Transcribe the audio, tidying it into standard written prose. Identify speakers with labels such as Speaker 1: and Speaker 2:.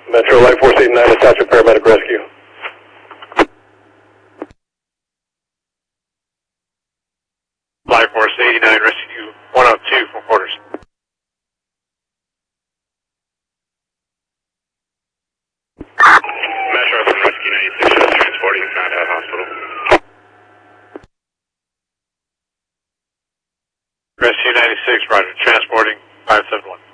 Speaker 1: Metro Light Force 89, attach a paramedic rescue.
Speaker 2: Light Force 89, rescue 102 from quarters.
Speaker 3: Metro from rescue 96, just transporting Madhouse Hospital.
Speaker 2: Rescue 96, roger, transporting 571.